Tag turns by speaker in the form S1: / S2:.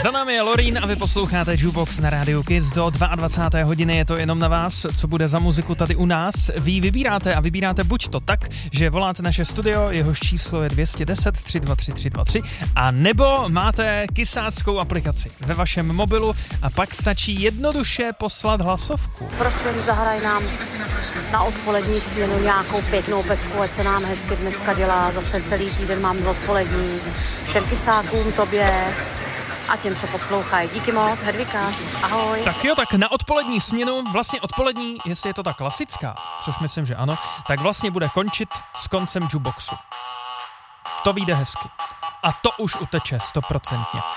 S1: Za námi je Lorín a vy posloucháte Jukebox na rádiu Kiss. Do 22. hodiny je to jenom na vás, co bude za muziku tady u nás. Vy vybíráte a vybíráte buď to tak, že voláte naše studio, jehož číslo je 210 323 323, a nebo máte kysáckou aplikaci ve vašem mobilu a pak stačí jednoduše poslat hlasovku.
S2: Prosím, zahraj nám na odpolední směnu nějakou pěknou pecku, ať se nám hezky dneska dělá. Zase celý týden mám odpolední. Všem kysákům, tobě a těm, co poslouchají. Díky moc, Hedvika. Ahoj.
S1: Tak jo, tak na odpolední směnu, vlastně odpolední, jestli je to ta klasická, což myslím, že ano, tak vlastně bude končit s koncem jukeboxu. To vyjde hezky. A to už uteče 100%.